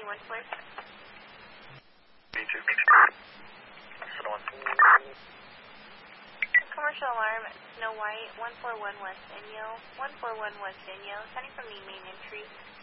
anyone, please? Me too. Commercial alarm, Snow White, 141 West Inyo, 141 West Inyo, sending from the main entry.